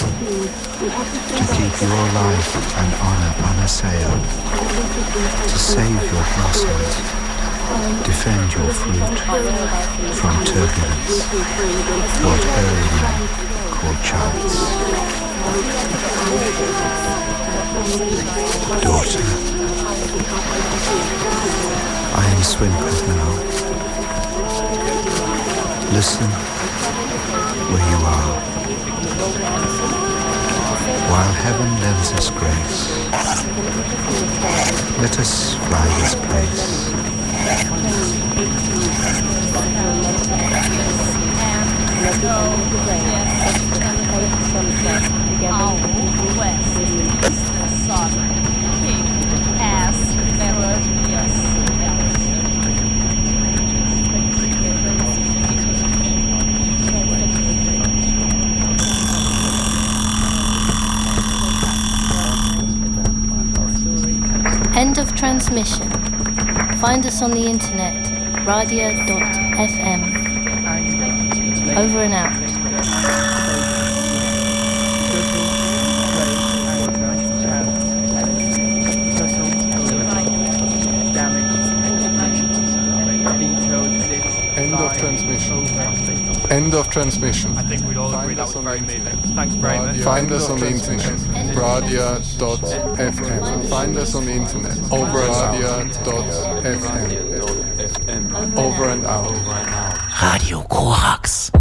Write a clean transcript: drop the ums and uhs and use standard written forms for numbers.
to keep your life and honor unassailed, to save your blossoms, defend your fruit from turbulence, what early men call chance. Daughter, I am swindled now. Listen where you are. While heaven lends us grace, let us fly this place. Our west is the sovereign king as Melodious. End of transmission. Find us on the internet, radia.fm. Over and out. End of transmission. End of transmission. I think we'd all agree that was very moving. Thanks very much. Find us on the internet, radia.fm. Find us on the internet, over radia.fm. Over and out. Radio Korax.